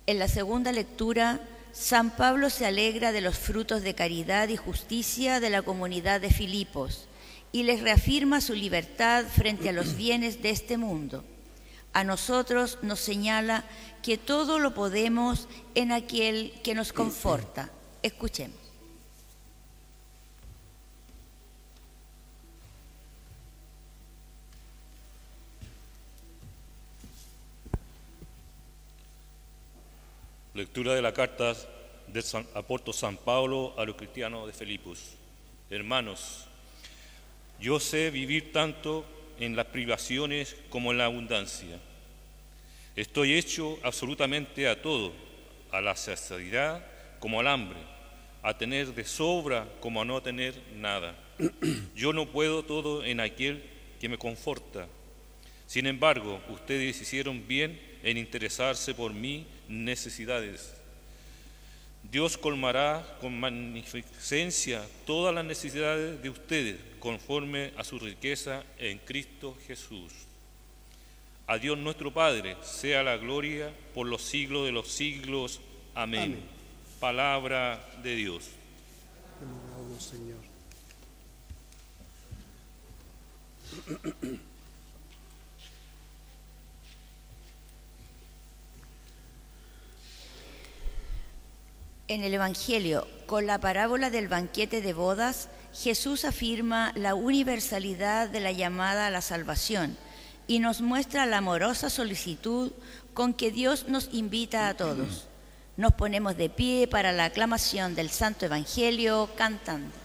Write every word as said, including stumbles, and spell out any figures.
En la segunda lectura, San Pablo se alegra de los frutos de caridad y justicia de la comunidad de Filipos y les reafirma su libertad frente a los bienes de este mundo. A nosotros nos señala que todo lo podemos en aquel que nos conforta. Escuchemos. Lectura de la carta del San, apóstol San Pablo a los cristianos de Filipos. Hermanos, yo sé vivir tanto en las privaciones como en la abundancia. Estoy hecho absolutamente a todo, a la saciedad como al hambre, a tener de sobra como a no tener nada. Yo no puedo todo en aquel que me conforta. Sin embargo, ustedes hicieron bien en interesarse por mis necesidades. Dios colmará con magnificencia todas las necesidades de ustedes, conforme a su riqueza en Cristo Jesús. A Dios nuestro Padre sea la gloria por los siglos de los siglos. Amén. Amén. Palabra de Dios. Alabado Señor. En el Evangelio, con la parábola del banquete de bodas, Jesús afirma la universalidad de la llamada a la salvación y nos muestra la amorosa solicitud con que Dios nos invita a todos. Nos ponemos de pie para la aclamación del Santo Evangelio cantando.